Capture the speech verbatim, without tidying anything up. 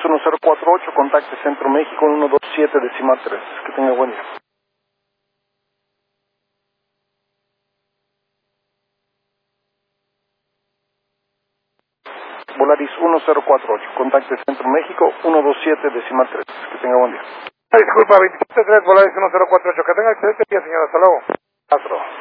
uno cero cuatro ocho, contacte Centro México uno dos siete decimal tres. Que tenga buen día. Volaris uno cero cuatro ocho, contacte Centro México uno dos siete decimal tres. Que tenga buen día. Disculpa, veintisiete tres, Volaris uno cero cuatro ocho. Que tenga excelente día, señor. Hasta luego. Astro.